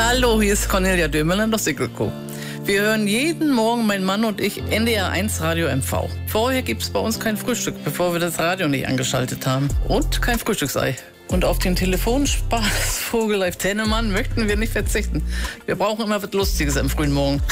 Hallo, hier ist Cornelia Dömerland aus Sickelko. Wir hören jeden Morgen, mein Mann und ich, NDR 1 Radio MV. Vorher gibt es bei uns kein Frühstück, bevor wir das Radio nicht angeschaltet haben. Und kein Frühstücksei. Und auf den Telefonspaß Vogelleif Tennemann möchten wir nicht verzichten. Wir brauchen immer was Lustiges am frühen Morgen.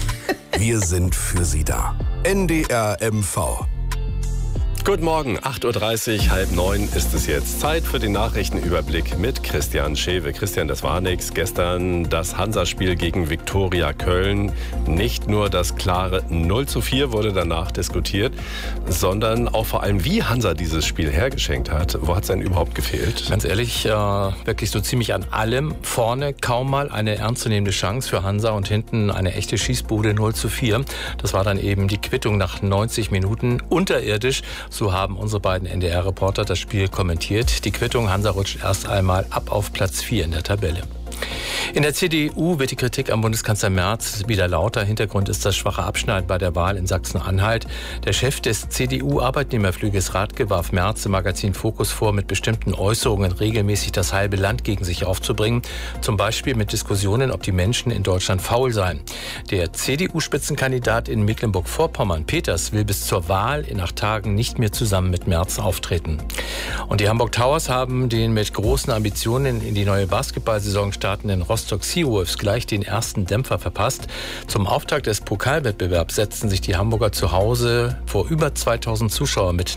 Wir sind für Sie da. NDR MV. Guten Morgen, 8.30 Uhr, 8:30 ist es jetzt. Zeit für den Nachrichtenüberblick mit Christian Schewe. Christian, das war nix. Gestern das Hansa-Spiel gegen Viktoria Köln. Nicht nur das klare 0:4 wurde danach diskutiert, sondern auch vor allem, wie Hansa dieses Spiel hergeschenkt hat. Wo hat es denn überhaupt gefehlt? Ganz ehrlich, wirklich so ziemlich an allem. Vorne kaum mal eine ernstzunehmende Chance für Hansa und hinten eine echte Schießbude 0:4. Das war dann eben die Quittung nach 90 Minuten unterirdisch. So haben unsere beiden NDR-Reporter das Spiel kommentiert. Die Quittung: Hansa rutscht erst einmal ab auf Platz 4 in der Tabelle. In der CDU wird die Kritik am Bundeskanzler Merz wieder lauter. Hintergrund ist das schwache Abschneiden bei der Wahl in Sachsen-Anhalt. Der Chef des CDU-Arbeitnehmerflügels Rathke warf Merz im Magazin Focus vor, mit bestimmten Äußerungen regelmäßig das halbe Land gegen sich aufzubringen. Zum Beispiel mit Diskussionen, ob die Menschen in Deutschland faul seien. Der CDU-Spitzenkandidat in Mecklenburg-Vorpommern, Peters, will bis zur Wahl in 8 Tagen nicht mehr zusammen mit Merz auftreten. Und die Hamburg Towers haben den mit großen Ambitionen in die neue Basketballsaison startenden Rostock Seawolves gleich den ersten Dämpfer verpasst. Zum Auftakt des Pokalwettbewerbs setzten sich die Hamburger zu Hause vor über 2000 Zuschauern mit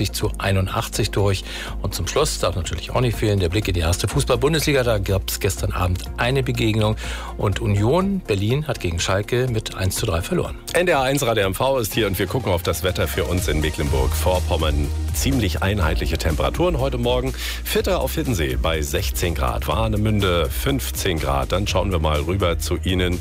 90:81 durch. Und zum Schluss darf natürlich auch nicht fehlen der Blick in die erste Fußball-Bundesliga. Da gab es gestern Abend eine Begegnung und Union Berlin hat gegen Schalke mit 1:3 verloren. NDR 1 Radio MV ist hier und wir gucken auf das Wetter für uns in Mecklenburg-Vorpommern. Ziemlich einheitliche Temperaturen heute Morgen. Vierter auf Hiddensee bei 16 Grad, Warnemünde 15 Grad. Dann schauen wir mal rüber zu Ihnen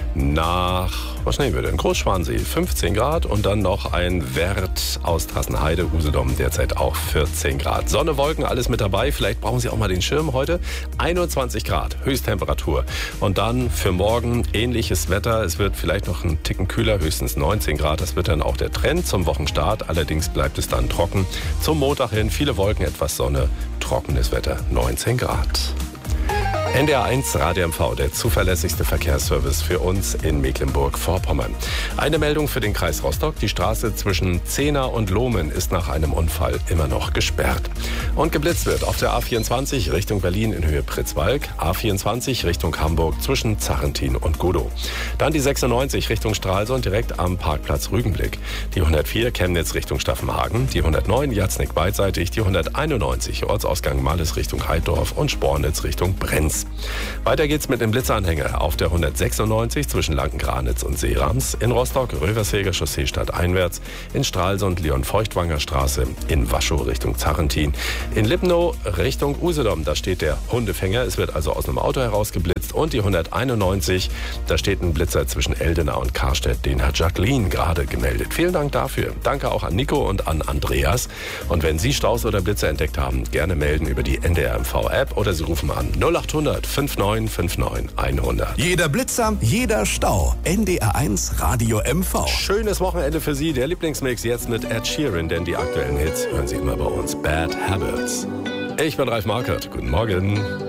nach, was nehmen wir denn? Großschwansee 15 Grad und dann noch ein Wert aus Trassenheide, Usedom derzeit auch 14 Grad. Sonne, Wolken, alles mit dabei. Vielleicht brauchen Sie auch mal den Schirm heute. 21 Grad Höchsttemperatur. Und dann für morgen ähnliches Wetter. Es wird vielleicht noch ein Ticken kühler, höchstens 19 Grad. Das wird dann auch der Trend zum Wochenstart. Allerdings bleibt es dann trocken. Zum Montag hin viele Wolken, etwas Sonne, trockenes Wetter, 19 Grad. NDR 1 Radio MV, der zuverlässigste Verkehrsservice für uns in Mecklenburg-Vorpommern. Eine Meldung für den Kreis Rostock. Die Straße zwischen Zehna und Lohmen ist nach einem Unfall immer noch gesperrt. Und geblitzt wird auf der A24 Richtung Berlin in Höhe Pritzwalk, A24 Richtung Hamburg zwischen Zarrentin und Godow. Dann die 96 Richtung Stralsund direkt am Parkplatz Rügenblick. Die 104 Chemnitz Richtung Staffenhagen, die 109 Jatznick beidseitig, die 191 Ortsausgang Malles Richtung Heiddorf und Spornitz Richtung Brenz. Weiter geht's mit dem Blitzanhänger auf der 196 zwischen Lanken-Granitz und Seerams, in Rostock Röversheger Chaussee stadteinwärts, in Stralsund Leon-Feuchtwanger Straße, in Waschow Richtung Zarrentin, in Lipnow Richtung Usedom, da steht der Hundefänger, es wird also aus einem Auto herausgeblitzt, und die 191, da steht ein Blitzer zwischen Eldena und Karstedt, den hat Jacqueline gerade gemeldet. Vielen Dank dafür. Danke auch an Nico und an Andreas. Und wenn Sie Staus oder Blitzer entdeckt haben, gerne melden über die NDR MV App oder Sie rufen an 0800 5959 100. Jeder Blitzer, jeder Stau. NDR 1 Radio MV. Schönes Wochenende für Sie. Der Lieblingsmix jetzt mit Ed Sheeran, denn die aktuellen Hits hören Sie immer bei uns. Bad Habits. Ich bin Ralf Markert. Guten Morgen.